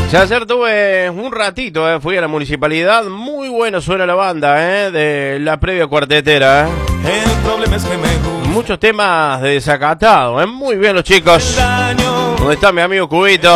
Ya ayer tuve un ratito, fui a la municipalidad, muy bueno suena la banda, de la previa cuartetera. El problema es que me gusta. Muchos temas de desacatado, muy bien los chicos. ¿Dónde está mi amigo Cubito?